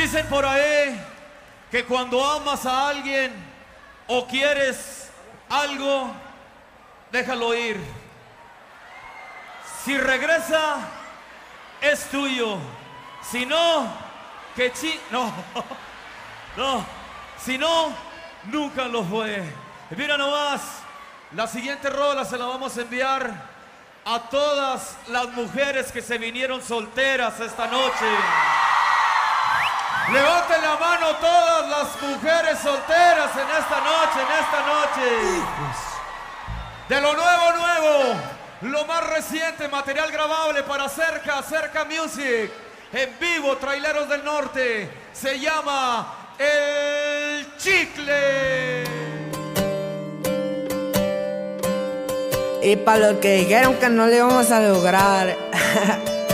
Dicen por ahí que cuando amas a alguien o quieres algo, déjalo ir. Si regresa, es tuyo. Si no, no, no. Si no, nunca lo fue. Mira nomás, la siguiente rola se la vamos a enviar a todas las mujeres que se vinieron solteras esta noche. Levanten la mano todas las mujeres solteras en esta noche, De lo nuevo, lo más reciente, material grabable para Cerca Music. En vivo, Traileros del Norte. Se llama El Chicle. Y para los que dijeron que no lo íbamos a lograr,